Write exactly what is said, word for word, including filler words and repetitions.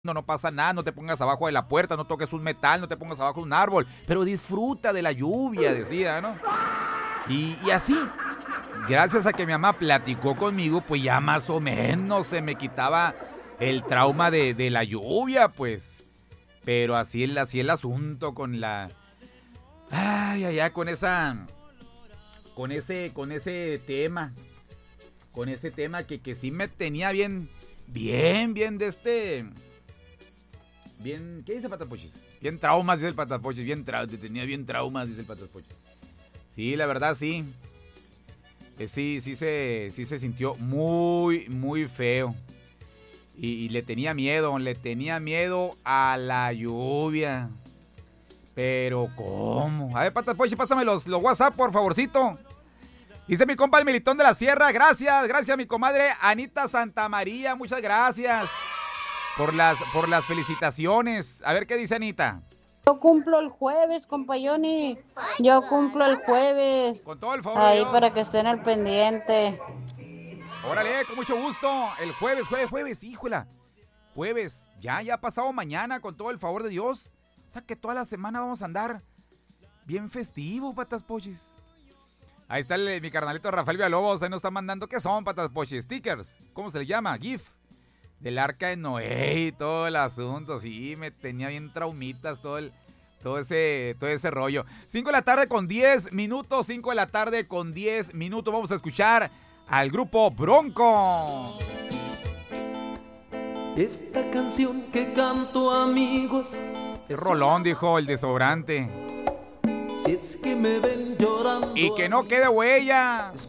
No, no pasa nada, no te pongas abajo de la puerta, no toques un metal, no te pongas abajo de un árbol, pero disfruta de la lluvia, decía, ¿no? Y, y así, gracias a que mi mamá platicó conmigo, pues ya más o menos se me quitaba el trauma de, de la lluvia, pues. Pero así el, así el asunto con la... Ay, ay, ay, con esa... Con ese, con ese tema, con ese tema que, que sí me tenía bien, bien, bien de este... Bien, ¿qué dice Patapochis? Bien traumas, dice el Patapochis, bien traumas, tenía bien traumas, dice el Patapochis. Sí, la verdad, sí. Eh, sí, sí se, sí se sintió muy, muy feo. Y, y le tenía miedo, le tenía miedo a la lluvia. Pero, ¿cómo? A ver, Patapochis, pásame los, los WhatsApp, por favorcito. Dice mi compa el Militón de la Sierra, gracias, gracias mi comadre Anita Santamaría, muchas gracias. Por las, por las felicitaciones. A ver qué dice Anita. Yo cumplo el jueves, compa Johnny. Yo cumplo el jueves. Con todo el favor Ahí de Dios. para que estén al pendiente. Órale, con mucho gusto. El jueves, jueves, jueves, híjola. Jueves, ya, ya ha pasado mañana, con todo el favor de Dios. O sea que toda la semana vamos a andar bien festivo, Patapochis. Ahí está el, mi carnalito Rafael Villalobos, ahí nos está mandando. ¿Qué son, Patapochis? Stickers, ¿cómo se le llama? GIF. Del Arca de Noé y todo el asunto, sí, me tenía bien traumitas todo el, todo ese, todo ese rollo. cinco de la tarde con diez minutos, cinco de la tarde con diez minutos, vamos a escuchar al grupo Bronco. Esta canción que canto, amigos, Qué rolón, dijo el desodorante. Si es que me ven llorando, Y que no quede huella.